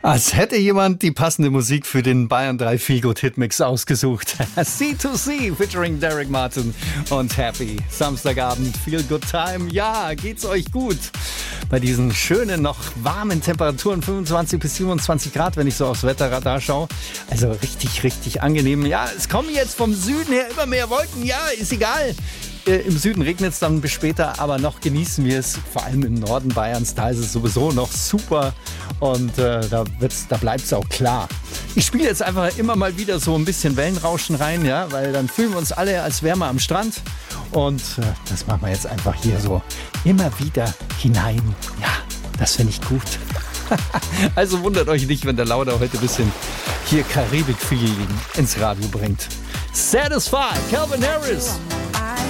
Als hätte jemand die passende Musik für den Bayern 3 Feelgood Hitmix ausgesucht. C2C featuring Derek Martin und Happy. Samstagabend, Feel Good Time. Ja, geht's euch gut? Bei diesen schönen, noch warmen Temperaturen, 25 bis 27 Grad, wenn ich so aufs Wetterradar schaue. Also richtig, richtig angenehm. Ja, es kommen jetzt vom Süden her immer mehr Wolken. Ja, ist egal. Im Süden regnet es dann bis später, aber noch genießen wir es. Vor allem im Norden Bayerns, da ist es sowieso noch super und da bleibt es auch klar. Ich spiele jetzt einfach immer mal wieder so ein bisschen Wellenrauschen rein, ja, weil dann fühlen wir uns alle, als wären wir am Strand. Und das machen wir jetzt einfach hier so immer wieder hinein. Ja, das finde ich gut. Also wundert euch nicht, wenn der Lauder heute ein bisschen hier Karibik-Feeling ins Radio bringt. Satisfied, Calvin Harris.